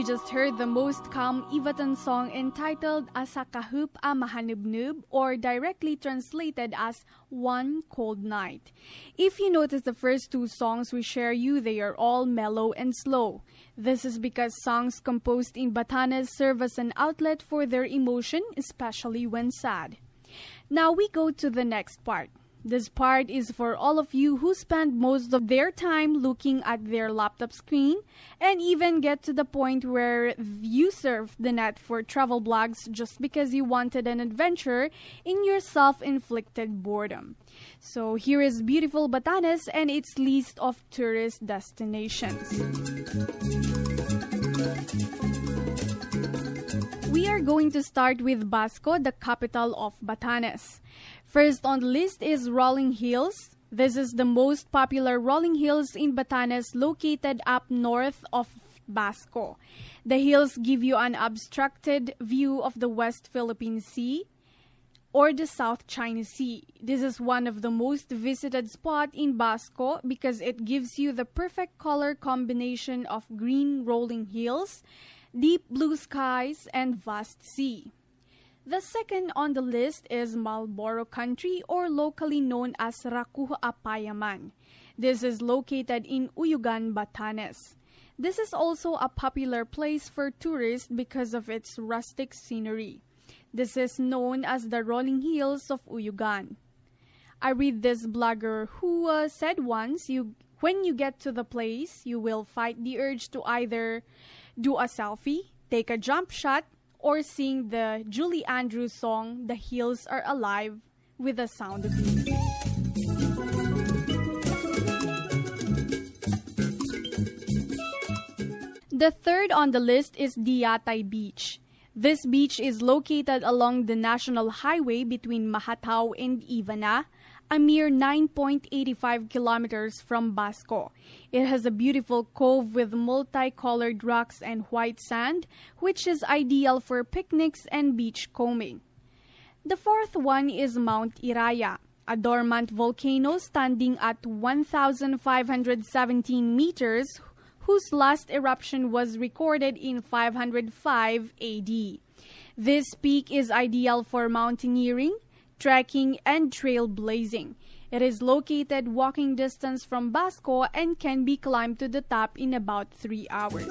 We just heard the most calm Ivatan song entitled Asa Kahup a Mahanubnub, or directly translated as One Cold Night. If you notice the first two songs we share you, they are all mellow and slow. This is because songs composed in Batanes serve as an outlet for their emotion, especially when sad. Now we go to the next part. This part is for all of you who spend most of their time looking at their laptop screen and even get to the point where you surf the net for travel blogs just because you wanted an adventure in your self-inflicted boredom. So here is beautiful Batanes and its list of tourist destinations. We are going to start with Basco, the capital of Batanes. First on the list is Rolling Hills. This is the most popular rolling hills in Batanes, located up north of Basco. The hills give you an abstracted view of the West Philippine Sea or the South China Sea. This is one of the most visited spots in Basco because it gives you the perfect color combination of green rolling hills, deep blue skies, and vast sea. The second on the list is Marlboro Country, or locally known as Rakuh Apayaman. This is located in Uyugan, Batanes. This is also a popular place for tourists because of its rustic scenery. This is known as the Rolling Hills of Uyugan. I read this blogger who said once, when you get to the place, you will fight the urge to either do a selfie, take a jump shot, or sing the Julie Andrews song, The Hills Are Alive, with the sound of music. The third on the list is Diatay Beach. This beach is located along the national highway between Mahatao and Ivana, a mere 9.85 kilometers from Basco. It has a beautiful cove with multicolored rocks and white sand, which is ideal for picnics and beach combing. The fourth one is Mount Iraya, a dormant volcano standing at 1,517 meters, whose last eruption was recorded in 505 AD. This peak is ideal for mountaineering, trekking, and trailblazing. It is located walking distance from Basco and can be climbed to the top in about 3 hours.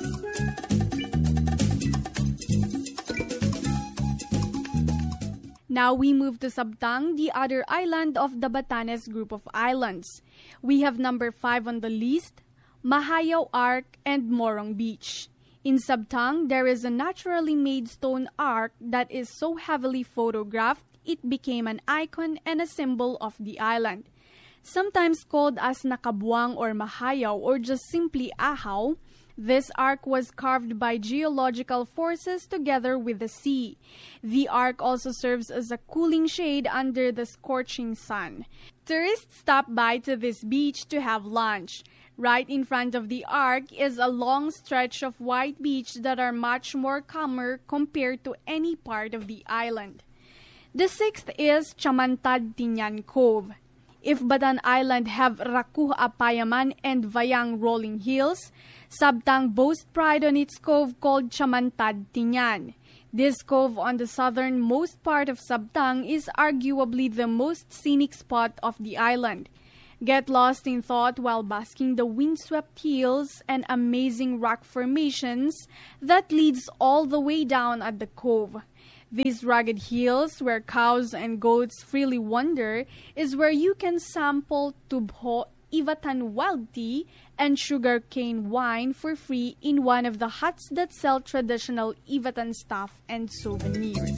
Now we move to Sabtang, the other island of the Batanes group of islands. We have number 5 on the list, Mahayao Arc and Morong Beach. In Sabtang, there is a naturally made stone arc that is so heavily photographed it became an icon and a symbol of the island. Sometimes called as Nakabuang or Mahayao or just simply Ahaw, this arc was carved by geological forces together with the sea. The arc also serves as a cooling shade under the scorching sun. Tourists stop by to this beach to have lunch. Right in front of the arc is a long stretch of white beach that are much more calmer compared to any part of the island. The sixth is Chamantad Tinyan Cove. If Batan Island have Rakuh Apayaman and Vayang Rolling Hills, Sabtang boasts pride on its cove called Chamantad Tinyan. This cove on the southernmost part of Sabtang is arguably the most scenic spot of the island. Get lost in thought while basking the windswept hills and amazing rock formations that leads all the way down at the cove. These rugged hills, where cows and goats freely wander, is where you can sample tubho, Ivatan wild tea, and sugarcane wine for free in one of the huts that sell traditional Ivatan stuff and souvenirs.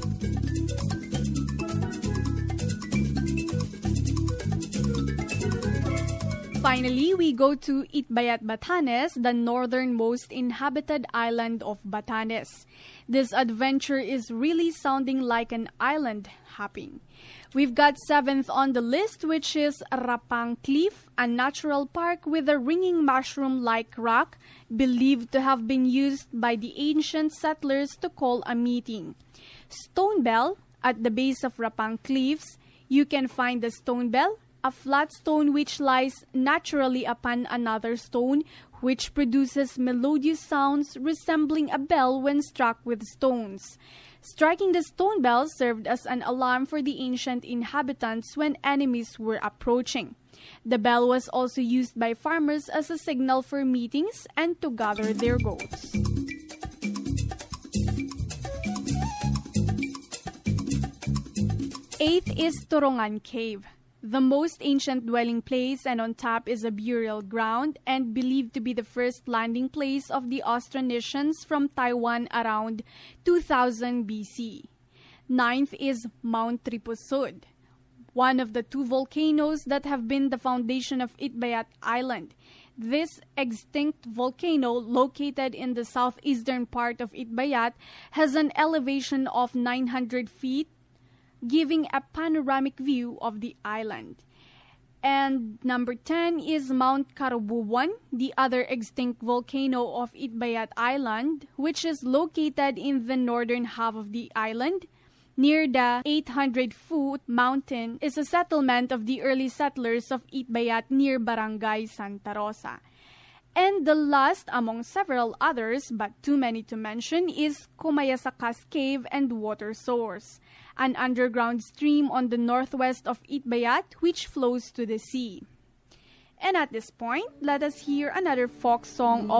Finally, we go to Itbayat Batanes, the northernmost inhabited island of Batanes. This adventure is really sounding like an island hopping. We've got 7th on the list, which is Rapang Cliff, a natural park with a ringing mushroom-like rock believed to have been used by the ancient settlers to call a meeting. Stone Bell, at the base of Rapang Cliffs, you can find the Stone Bell, a flat stone which lies naturally upon another stone, which produces melodious sounds resembling a bell when struck with stones. Striking the stone bell served as an alarm for the ancient inhabitants when enemies were approaching. The bell was also used by farmers as a signal for meetings and to gather their goats. Eighth is Turongan Cave, the most ancient dwelling place, and on top is a burial ground and believed to be the first landing place of the Austronesians from Taiwan around 2000 BC. Ninth is Mount Tripusud, one of the two volcanoes that have been the foundation of Itbayat Island. This extinct volcano, located in the southeastern part of Itbayat, has an elevation of 900 feet, giving a panoramic view of the island. And number 10 is Mount Karubuwan, the other extinct volcano of Itbayat Island, which is located in the northern half of the island. Near the 800-foot mountain is a settlement of the early settlers of Itbayat near Barangay Santa Rosa. And the last among several others, but too many to mention, is Kumayasakas Cave and Water Source, an underground stream on the northwest of Itbayat which flows to the sea. And at this point, let us hear another folk song of